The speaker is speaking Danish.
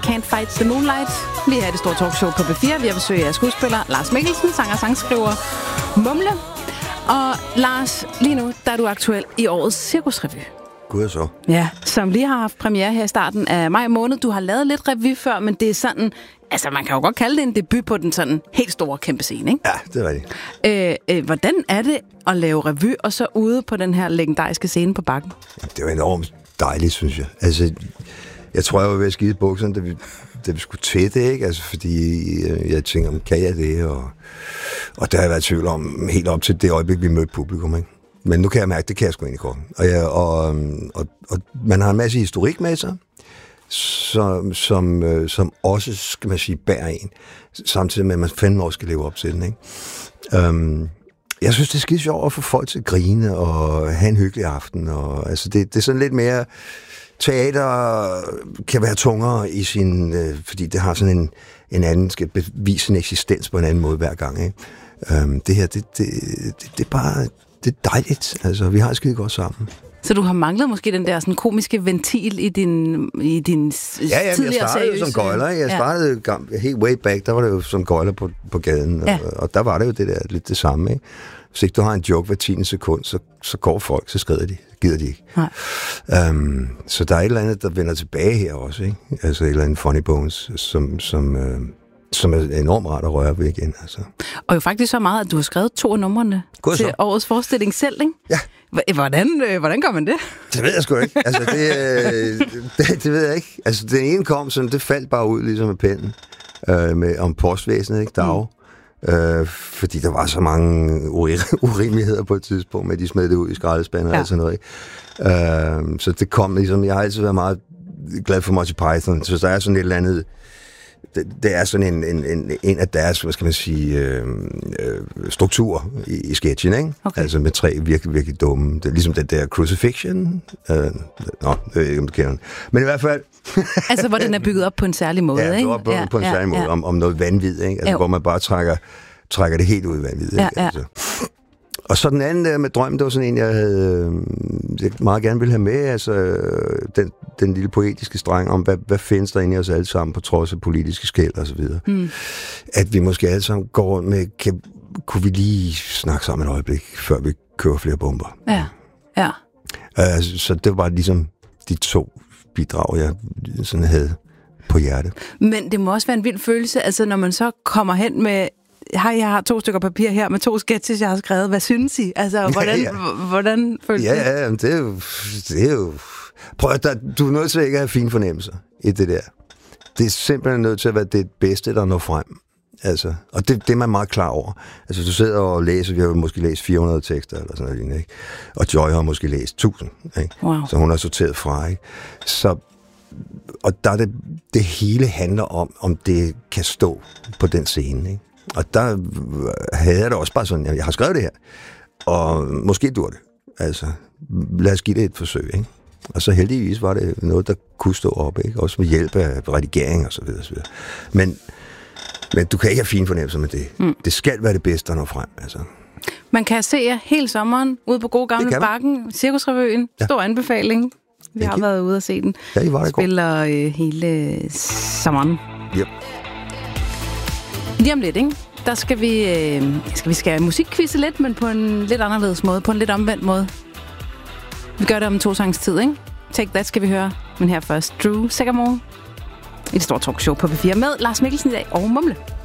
Can't Fight the Moonlight. Lige her i det store talkshow på B4. Vi har besøg af skuespiller Lars Mikkelsen, sanger og sangskriver Mumle. Og Lars, lige nu der er du aktuel i årets Cirkusrevy. Gud så. Ja, som lige har haft premiere her i starten af maj måned. Du har lavet lidt revy før, men det er sådan... Altså, man kan jo godt kalde det en debut på den sådan helt store kæmpe scene, ikke? Ja, det er rigtigt. Hvordan er det at lave revy, og så ude på den her legendariske scene på Bakken? Det var enormt dejligt, synes jeg. Altså, jeg tror, jeg var ved at skide i bukserne, da vi skulle til det, ikke? Altså, fordi jeg tænker, kan jeg det? Og der har jeg været i tvivl om helt op til det øjeblik, vi mødte publikum, ikke? Men nu kan jeg mærke, det kan jeg sgu ind i korten. Og man har en masse historik med sig, som også, skal man sige, bærer en, samtidig med, at man fandme også skal leve op til den, ikke? Jeg synes, det er skide sjovt at få folk til at grine og have en hyggelig aften. Og, altså, det er sådan lidt mere... Teater kan være tungere i sin... fordi det har sådan en anden... skal bevise sin eksistens på en anden måde hver gang, ikke? Det her, det er bare... Det er dejligt. Altså, vi har skide godt sammen. Så du har manglet måske den der sådan komiske ventil i din tidligere seriøse... jeg startede jo som gøjler. Jeg startede helt way back, der var det jo som gøjler på gaden. Ja. Og der var det jo det der lidt det samme, ikke? Hvis ikke du har en joke hver 10. sekund, så går folk, så skrider de. Gider de ikke. Nej. Så der er et eller andet, der vender tilbage her også, ikke? Altså et eller andet funny bones, som er enormt rart at røre ved igen. Altså. Og jo faktisk så meget, at du har skrevet 2 af numrene til årets forestilling selv, ikke? Ja. Hvordan gør man det? Det ved jeg sgu ikke. Altså, det ved jeg ikke. Altså, den ene kom sådan, det faldt bare ud ligesom med pennen. Om postvæsenet, ikke? Dag. Fordi der var så mange urimeligheder på et tidspunkt, med at de smed det ud i skraldespanden og sådan noget, ikke? Så det kom ligesom, jeg har altid været meget glad for Monty Python, så der er sådan et eller andet, det er sådan en af deres, hvad skal man sige, struktur i sketchen, ikke? Okay. Altså med 3 virkelig, virkelig dumme. Det er ligesom den der Crucifixion. Det ved jeg ikke, om det kender. Men i hvert fald... altså, hvor den er bygget op på en særlig måde, ikke? Ja, på en særlig måde, om noget vanvid, ikke? Altså, hvor man bare trækker det helt ud i vanvid, ikke? Ja. Altså. Og så den anden der med drømmen, det var sådan en, jeg meget gerne ville have med, altså den lille poetiske streng om, hvad findes der inde i os alle sammen, på trods af politiske skel og så videre. At vi måske alle sammen går rundt med, kunne vi lige snakke sammen et øjeblik, før vi kører flere bomber. Ja. Så det var bare ligesom de 2 bidrag, jeg sådan havde på hjertet. Men det må også være en vild følelse, altså når man så kommer hen med, jeg har 2 stykker papir her med 2 sketches, jeg har skrevet. Hvad synes I? Altså, hvordan føles det? Ja, det er jo... Prøv at du er nødt til ikke at have fine fornemmelser i det der. Det er simpelthen nødt til at være det bedste, der når frem. Altså, og det er man meget klar over. Altså, du sidder og læser, vi har jo måske læst 400 tekster, eller sådan noget, ikke? Og Joy har måske læst 1000, ikke? Wow. Så hun har sorteret fra, ikke? Så, og der er det hele handler om det kan stå på den scene, ikke? Og der havde jeg det også bare sådan, jeg har skrevet det her, og måske dur det. Altså, lad os give det et forsøg, ikke? Og så heldigvis var det noget, der kunne stå op, ikke? Også med hjælp af redigering og så videre, så videre. Men du kan ikke have fine fornemmelser med det. Det skal være det bedste, der når frem, altså. Man kan se jer hele sommeren ude på gode gamle Bakken, Cirkusrevyen. Stor anbefaling. Vi har været ude og se den. Ja, I var det spiller hele sommeren. Yep. Lige om lidt, ikke? Der skal vi skal musikquizze lidt, men på en lidt anderledes måde, på en lidt omvendt måde. Vi gør det om 2 sangs tid, ikke? Take That skal vi høre, men her først Drew Sycamore i det store talkshow på B4 med Lars Mikkelsen i dag og Mumle.